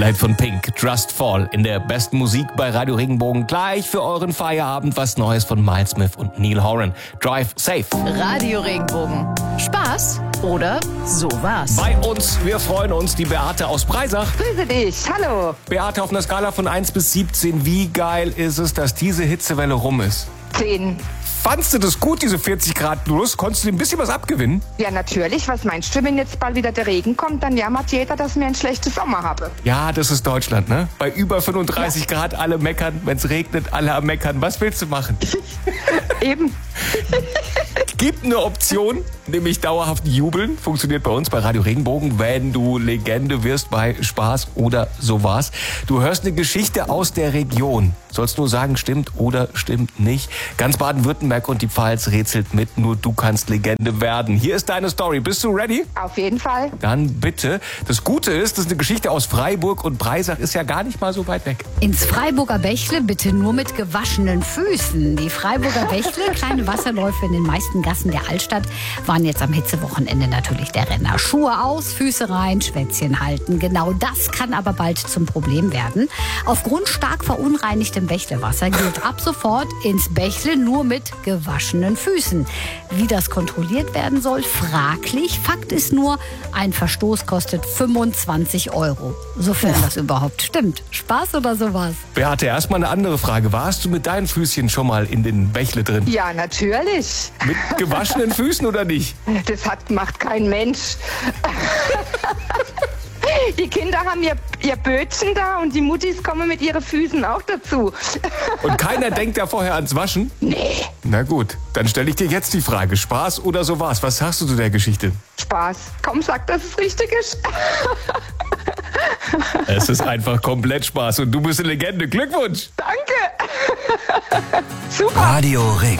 Lied von Pink, Trust Fall, in der besten Musik bei Radio Regenbogen. Gleich für euren Feierabend was Neues von Miles Smith und Neil Horan. Drive Safe. Radio Regenbogen. Spaß oder sowas? Bei uns, wir freuen uns, die Beate aus Breisach. Grüße dich, hallo. Beate, auf einer Skala von 1 bis 17, wie geil ist es, dass diese Hitzewelle rum ist? 10. Fandst du das gut, diese 40 Grad plus? Konntest du dir ein bisschen was abgewinnen? Ja, natürlich. Was meinst du, wenn jetzt bald wieder der Regen kommt, dann jammert jeder, dass wir einen schlechten Sommer haben. Ja, das ist Deutschland, ne? Bei über 35 Grad alle meckern, wenn es regnet, alle am meckern. Was willst du machen? Eben. Gibt eine Option, nämlich dauerhaft jubeln. Funktioniert bei uns bei Radio Regenbogen, wenn du Legende wirst bei Spaß oder sowas. Du hörst eine Geschichte aus der Region. Sollst nur sagen, stimmt oder stimmt nicht. Ganz Baden-Württemberg und die Pfalz rätselt mit, nur du kannst Legende werden. Hier ist deine Story. Bist du ready? Auf jeden Fall. Dann bitte. Das Gute ist, das ist eine Geschichte aus Freiburg und Breisach ist ja gar nicht mal so weit weg. Ins Freiburger Bächle bitte nur mit gewaschenen Füßen. Die Freiburger Bächle, kleine Wasserläufe in den meisten Gassen der Altstadt, waren jetzt am Hitzewochenende natürlich der Renner. Schuhe aus, Füße rein, Schwänzchen halten. Genau das kann aber bald zum Problem werden. Aufgrund stark verunreinigtem Bächlewasser gilt ab sofort ins Bächle nur mit gewaschenen Füßen. Wie das kontrolliert werden soll, fraglich. Fakt ist nur, ein Verstoß kostet 25 €. Sofern das überhaupt stimmt. Spaß oder sowas? Beate, erstmal eine andere Frage. Warst du mit deinen Füßchen schon mal in den Bächle drin? Ja, natürlich. Mit gewaschenen Füßen oder nicht? Das macht kein Mensch. Die Kinder haben ihr Bötchen da und die Muttis kommen mit ihren Füßen auch dazu. Und keiner denkt da vorher ans Waschen? Nee. Na gut, dann stelle ich dir jetzt die Frage. Spaß oder sowas? Was sagst du zu der Geschichte? Spaß. Komm, sag, dass es richtig ist. Es ist einfach komplett Spaß und du bist eine Legende. Glückwunsch! Danke. Super. Radio Regen.